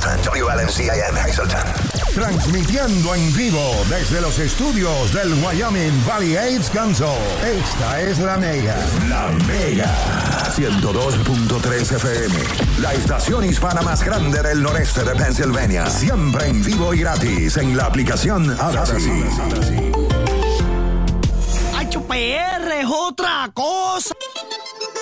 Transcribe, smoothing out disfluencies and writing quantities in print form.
Hazleton, WLNCIN Hazleton. Transmitiendo en vivo desde los estudios del Wyoming Valley AIDS Council. Esta es La Mega. La Mega. 102.3 FM. La estación hispana más grande del noreste de Pennsylvania. Siempre en vivo y gratis en la aplicación Audacy. ¡Ay, PR es otra cosa!